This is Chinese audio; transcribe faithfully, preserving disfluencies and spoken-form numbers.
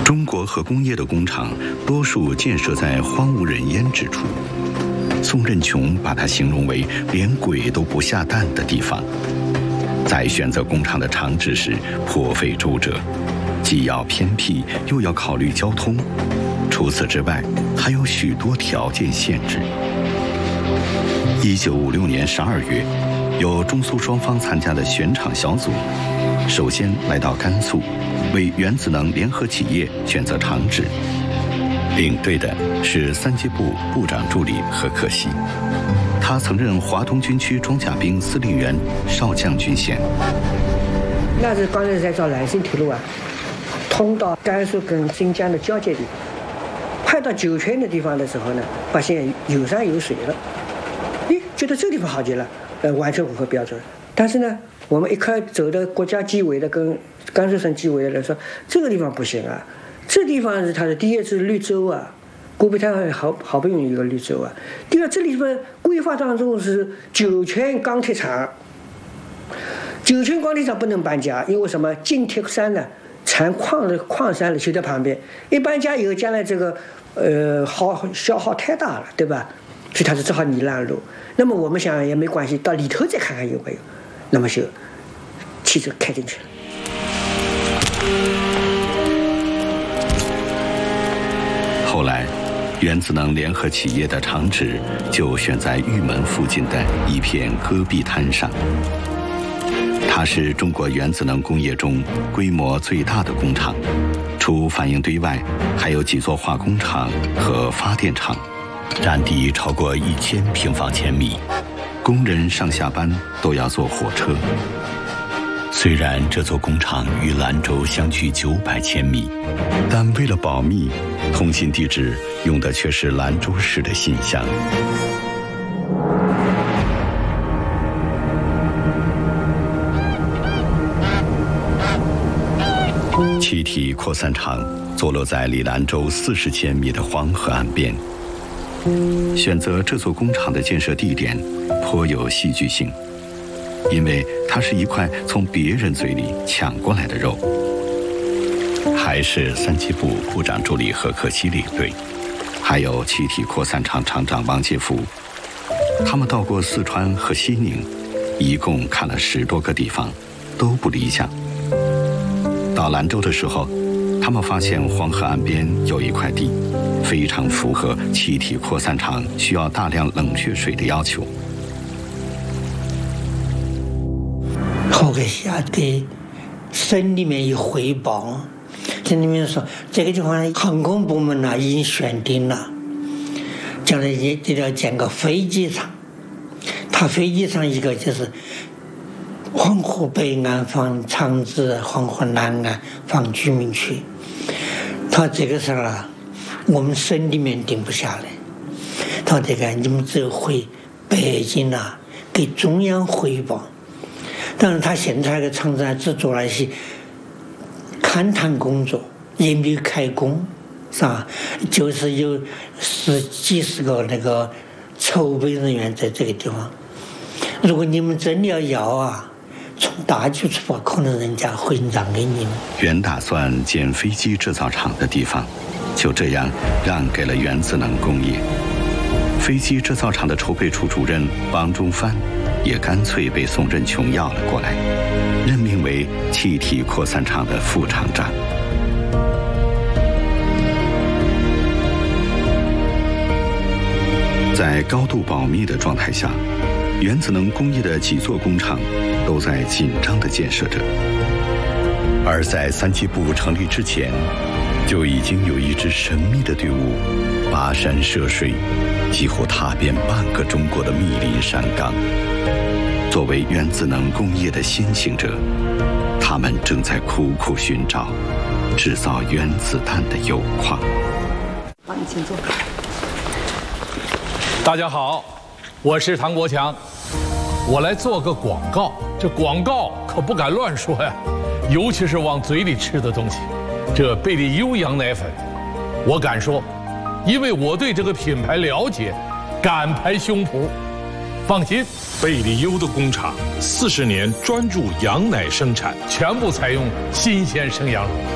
中国核工业的工厂多数建设在荒无人烟之处，宋任穷把它形容为连鬼都不下蛋的地方。在选择工厂的场址时颇费周折，既要偏僻，又要考虑交通，除此之外还有许多条件限制。一九五六年十二月，有中苏双方参加的选厂小组首先来到甘肃，为原子能联合企业选择厂址。领队的是三机部部长助理何克西，他曾任华东军区装甲兵司令员、少将军衔。 那是刚才在造兰新铁路啊，通到甘肃跟新疆的交界地，快到酒泉的地方的时候呢，发现有山有水了，咦，觉得这个地方好极了，呃，完成符合标准。但是呢，我们一开走的国家纪委的跟甘肃省纪委的人说，这个地方不行啊，这地方是它的第一是绿洲啊，戈壁滩好好不容易一个绿洲啊。第二，这里边规划当中是酒泉钢铁厂，酒泉钢铁厂不能搬家，因为什么？进铁山呢，产矿的矿山就在旁边，一搬家以后，将来这个呃耗消耗太大了，对吧？所以它是只好泥烂路。那么我们想也没关系，到里头再看看有没有，那么就汽车开进去了。 后来，原子能联合企业的厂址就选在玉门附近的一片戈壁滩上。它是中国原子能工业中规模最大的工厂，除反应堆外，还有几座化工厂和发电厂，占地超过一千平方千米，工人上下班都要坐火车。虽然这座工厂与兰州相距九百千米，但为了保密，通信地址用的却是兰州市的信箱。气体扩散厂坐落在离兰州四十千米的黄河岸边。选择这座工厂的建设地点颇有戏剧性，因为它是一块从别人嘴里抢过来的肉。还是三机部部长助理何克西领队，还有气体扩散厂厂长王介福，他们到过四川和西宁，一共看了十多个地方，都不理想。到兰州的时候，他们发现黄河岸边有一块地，非常符合气体扩散厂需要大量冷却水的要求。 何克西啊，给省里面一汇报，省里面说这个地方航空部门啊已经选定了，将来也得要建个飞机场。它飞机场一个就是黄河北岸放厂子，黄河南岸放居民区。他这个事儿啊，我们省里面定不下来。他这个你们只有回北京啊，给中央汇报。当然，他现在的厂子只做了一些勘探工作，也没有开工，是吧？就是有十几十个那个筹备人员在这个地方。如果你们真的要要啊，从大局出发，可能人家会让给你们。 原打算建飞机制造厂的地方，就这样让给了原子能工业。飞机制造厂的筹备处主任王中帆也干脆被宋任穷要了过来，任命为气体扩散厂的副厂长。在高度保密的状态下，原子能工业的几座工厂都在紧张地建设着。而在三机部成立之前，就已经有一支神秘的队伍跋山涉水，几乎踏遍半个中国的密林山岗。作为原子能工业的先行者，他们正在苦苦寻找制造原子弹的铀矿。 好，你请坐。 大家好，我是唐国强，我来做个广告。这广告可不敢乱说呀，尤其是往嘴里吃的东西。这贝利优羊奶粉，我敢说，因为我对这个品牌了解，敢拍胸脯。放心， 贝利优的工厂四十年专注羊奶生产， 全部采用新鲜生羊乳。